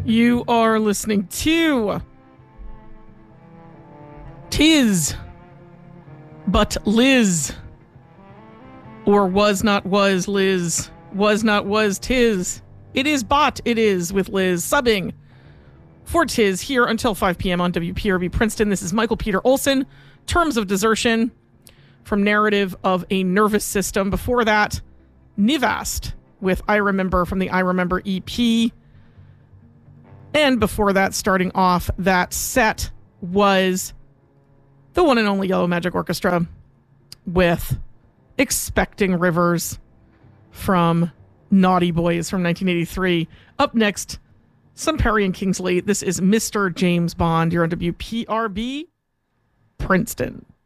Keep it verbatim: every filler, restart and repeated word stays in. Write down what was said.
You are listening to Tis But Liz. Or was not was Liz. Was not was Tis. It is bot it is with Liz subbing for Tis here until five p.m. on W P R B Princeton. This is Michael Peter Olson. Terms of Desertion from Narrative of a Nervous System. Before that, Nivast with I Remember from the I Remember E P. And before that, starting off that set was the one and only Yellow Magic Orchestra with Expecting Rivers from Naughty Boys from nineteen eighty-three. Up next, some Perry and Kingsley. This is Mister James Bond. You're on W P R B Princeton.